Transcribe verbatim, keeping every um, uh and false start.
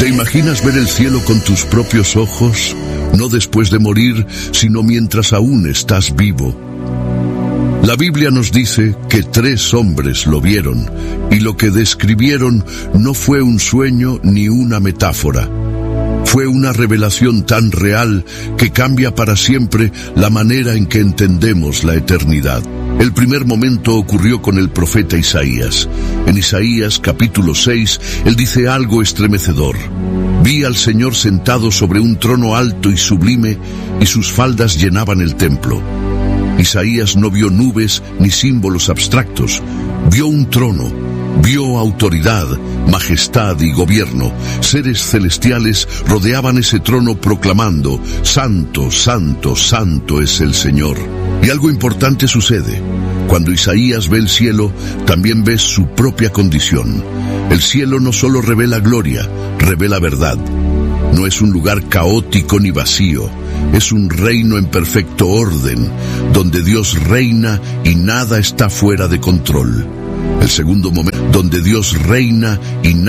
¿Te imaginas ver el cielo con tus propios ojos? No después de morir, sino mientras aún estás vivo. La Biblia nos dice que tres hombres lo vieron, y lo que describieron no fue un sueño ni una metáfora. Fue una revelación tan real que cambia para siempre la manera en que entendemos la eternidad. El primer momento ocurrió con el profeta Isaías. En Isaías capítulo seis, él dice algo estremecedor. Vi al Señor sentado sobre un trono alto y sublime, y sus faldas llenaban el templo. Isaías no vio nubes ni símbolos abstractos, vio un trono, vio autoridad, majestad y gobierno. Seres celestiales rodeaban ese trono proclamando, Santo, Santo, Santo es el Señor. Y algo importante sucede. Cuando Isaías ve el cielo, también ve su propia condición. El cielo no solo revela gloria, revela verdad. No es un lugar caótico ni vacío, es un reino en perfecto orden, donde Dios reina y nada está fuera de control. El segundo momento, donde Dios reina y nada